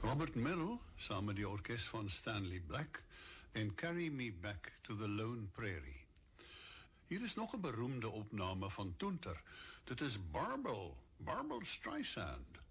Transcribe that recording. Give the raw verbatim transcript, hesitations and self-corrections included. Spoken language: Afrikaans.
Robert Merrill, saam met die orkes van Stanley Black, en Carry Me Back to the Lone Prairie. Hier is nog 'n beroemde opname van Toenter. Dit is Barbel, Barbel Streisand.